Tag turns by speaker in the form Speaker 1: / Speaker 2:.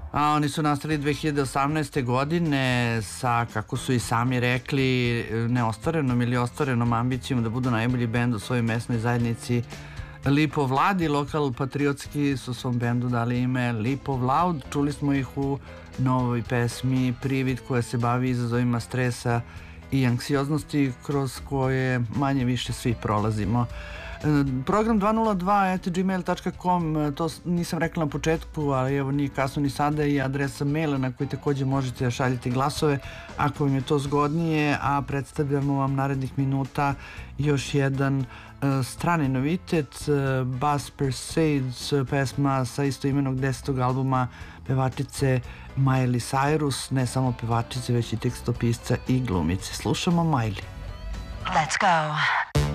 Speaker 1: A oni su nastali 2018. godine sa, kako su i sami rekli, neostvarenom ili ostvarenom ambicijom da budu najbolji bend u svojoj mesnoj zajednici Lipov Loud. Lokal patriotski su svom bendu dali ime Lipov Loud. Čuli smo ih u novoj pesmi Privid, koja se bavi izazovima stresa i anksioznosti kroz koje manje više svi prolazimo. Program 202@gmail.com, to nisam rekla na početku, ali evo nije kasno ni sada, i adresa maila na koji takođe možete da šaljete glasove ako vam je to zgodnije, a predstavljamo vam narednih minuta još jedan strani novitet, Buzz Persades, pesma sa istoimenog 10. albuma pevačice Miley Cyrus, ne samo pevačice već i tekstopisca i glumice. Slušamo Miley.
Speaker 2: Let's go.